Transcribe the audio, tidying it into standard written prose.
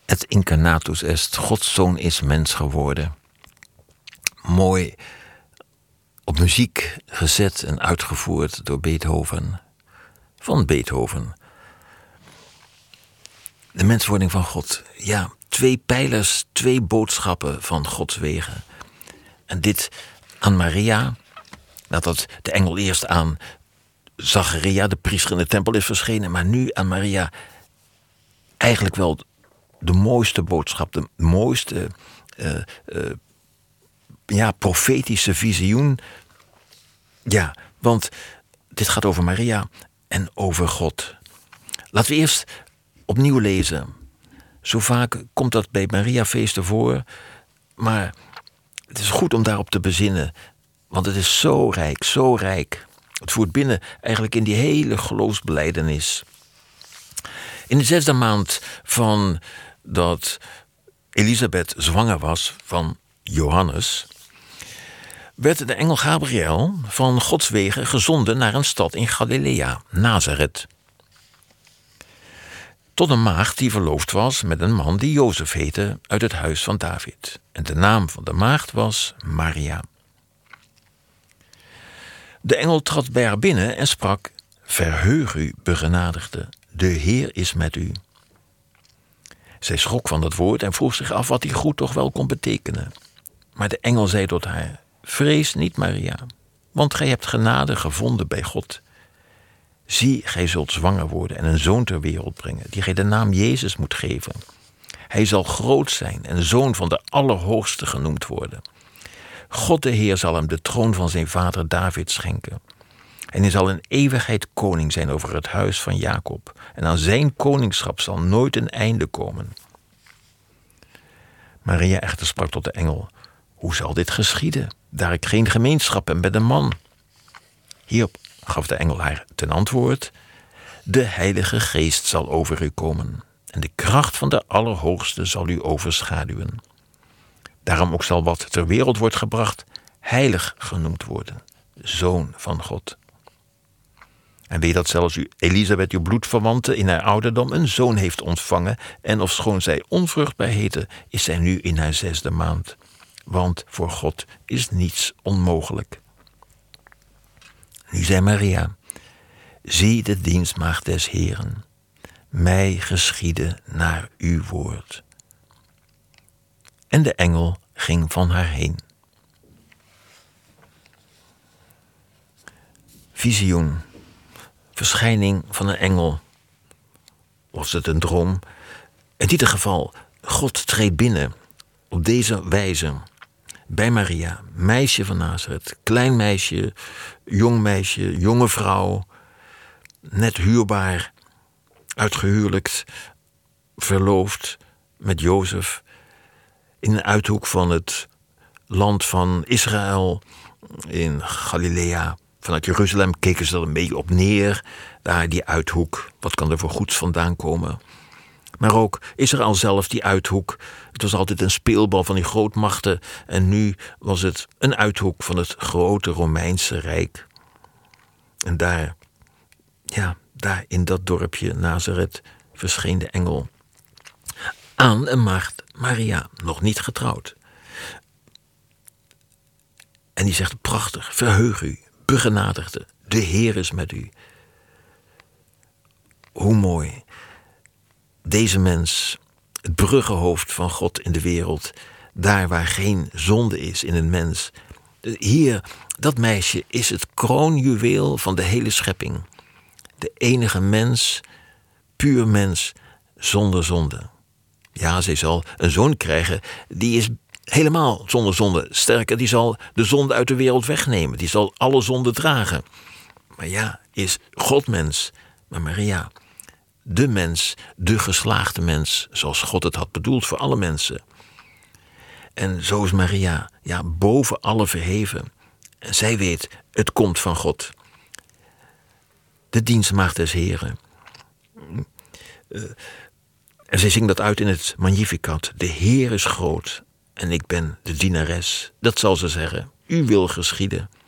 Et incarnatus est, Gods Zoon is mens geworden. Mooi op muziek gezet en uitgevoerd door Beethoven. Van Beethoven. De menswording van God. Ja, 2 pijlers, 2 boodschappen van Gods wegen. En dit aan Maria, nadat de engel eerst aan Zacharia, de priester in de tempel, is verschenen, maar nu aan Maria eigenlijk wel de mooiste boodschap, de mooiste profetische visioen. Ja, want dit gaat over Maria en over God. Laten we eerst opnieuw lezen. Zo vaak komt dat bij Mariafeesten voor, maar het is goed om daarop te bezinnen, want het is zo rijk, zo rijk. Het voert binnen eigenlijk in die hele geloofsbelijdenis. In de 6e maand van dat Elisabeth zwanger was van Johannes, werd de engel Gabriel van Gods wegen gezonden naar een stad in Galilea, Nazareth. Tot een maagd die verloofd was met een man die Jozef heette uit het huis van David. En de naam van de maagd was Maria. De engel trad bij haar binnen en sprak: Verheug u, begenadigde, de Heer is met u. Zij schrok van dat woord en vroeg zich af wat die groet toch wel kon betekenen. Maar de engel zei tot haar: Vrees niet, Maria, want gij hebt genade gevonden bij God. Zie, gij zult zwanger worden en een zoon ter wereld brengen, die gij de naam Jezus moet geven. Hij zal groot zijn en zoon van de Allerhoogste genoemd worden. God de Heer zal hem de troon van zijn vader David schenken. En hij zal in eeuwigheid koning zijn over het huis van Jacob. En aan zijn koningschap zal nooit een einde komen. Maria echter sprak tot de engel: Hoe zal dit geschieden, daar ik geen gemeenschap heb met een man? Hierop gaf de engel haar ten antwoord: De Heilige Geest zal over u komen, en de kracht van de Allerhoogste zal u overschaduwen. Daarom ook zal wat ter wereld wordt gebracht heilig genoemd worden, zoon van God. En weet dat zelfs Elisabeth, uw bloedverwante, in haar ouderdom een zoon heeft ontvangen, en ofschoon zij onvruchtbaar heette, is zij nu in haar 6e maand. Want voor God is niets onmogelijk. Nu zei Maria: Zie de dienstmaagd des Heeren, mij geschieden naar uw woord. En de engel ging van haar heen. Visioen, verschijning van een engel. Was het een droom? In ieder geval, God treedt binnen op deze wijze bij Maria, meisje van Nazareth, klein meisje, jonge vrouw, net huwbaar, uitgehuwelijkt, verloofd met Jozef, in een uithoek van het land van Israël, in Galilea. Vanuit Jeruzalem keken ze er een beetje op neer, daar die uithoek. Wat kan er voor goeds vandaan komen? Maar ook Israël zelf, die uithoek. Het was altijd een speelbal van die grootmachten. En nu was het een uithoek van het grote Romeinse Rijk. En daar in dat dorpje Nazareth verscheen de engel aan een maagd Maria, nog niet getrouwd. En die zegt prachtig: Verheug u, begenadigde, de Heer is met u. Hoe mooi. Deze mens, het bruggenhoofd van God in de wereld, daar waar geen zonde is in een mens. Hier, dat meisje is het kroonjuweel van de hele schepping. De enige mens, puur mens, zonder zonde. Ja, zij zal een zoon krijgen, die is helemaal zonder zonde. Sterker, die zal de zonde uit de wereld wegnemen. Die zal alle zonde dragen. Maar ja, is God mens. Maar Maria, de mens, de geslaagde mens, zoals God het had bedoeld voor alle mensen. En zo is Maria, boven alle verheven. En zij weet, het komt van God. De dienstmaagd des Heren. En zij zingt dat uit in het Magnificat. De Heer is groot en ik ben de dienares. Dat zal ze zeggen. U wil geschieden.